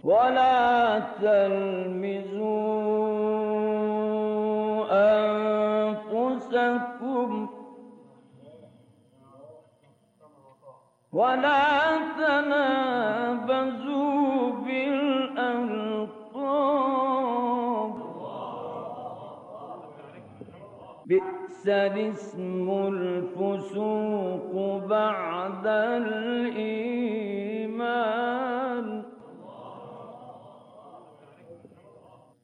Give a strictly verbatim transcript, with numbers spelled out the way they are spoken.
ولا تلمزوا أنفسكم ولا تنابزوا بالألقاب بئس الاسم الفسوق بعد الإيمان